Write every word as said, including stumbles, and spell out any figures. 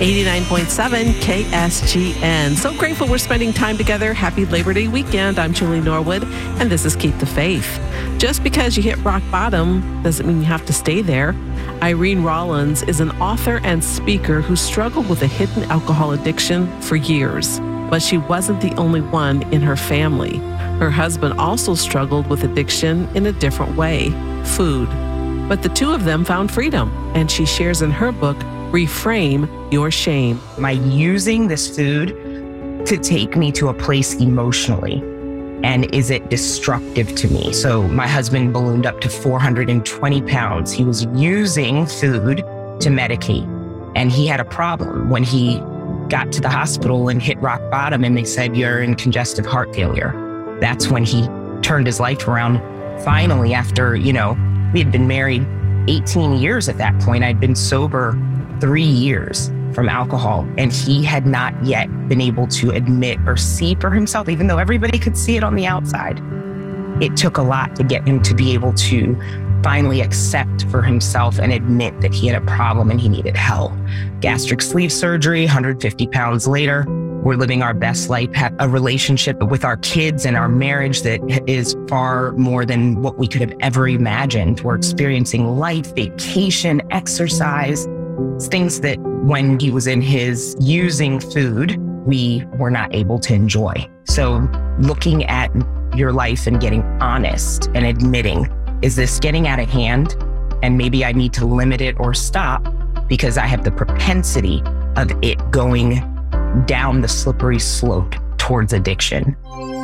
eighty-nine point seven K S G N. So grateful we're spending time together. Happy Labor Day weekend. I'm Julie Norwood, and this is Keep the Faith. Just because you hit rock bottom doesn't mean you have to stay there. Irene Rollins is an author and speaker who struggled with a hidden alcohol addiction for years, but she wasn't the only one in her family. Her husband also struggled with addiction in a different way, food. But the two of them found freedom, and she shares in her book, Reframe Your Shame. Am I using this food to take me to a place emotionally? And is it destructive to me? So my husband ballooned up to four hundred twenty pounds. He was using food to medicate, and he had a problem when he got to the hospital and hit rock bottom and they said, you're in congestive heart failure. That's when he turned his life around. Finally, after, you know, we had been married eighteen years at that point. I'd been sober three years from alcohol, and he had not yet been able to admit or see for himself, even though everybody could see it on the outside. It took a lot to get him to be able to finally accept for himself and admit that he had a problem and he needed help. Gastric sleeve surgery, one hundred fifty pounds later, we're living our best life, have a relationship with our kids and our marriage that is far more than what we could have ever imagined. We're experiencing life, vacation, exercise, things that when he was in his using food, we were not able to enjoy. So looking at your life and getting honest and admitting, is this getting out of hand? And maybe I need to limit it or stop because I have the propensity of it going down the slippery slope towards addiction.